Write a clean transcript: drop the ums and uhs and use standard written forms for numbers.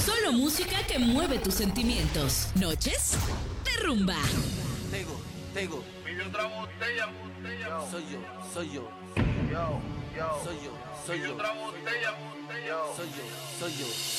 Solo música que mueve tus sentimientos. Noches de rumba. Tego. Pide otra botella. Soy yo. Soy yo. Pide otra botella. Soy yo.